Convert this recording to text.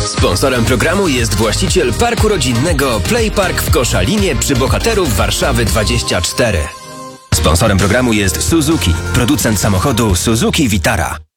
Sponsorem programu jest właściciel parku rodzinnego Play Park w Koszalinie przy Bohaterów Warszawy 24. Sponsorem programu jest Suzuki, producent samochodu Suzuki Vitara.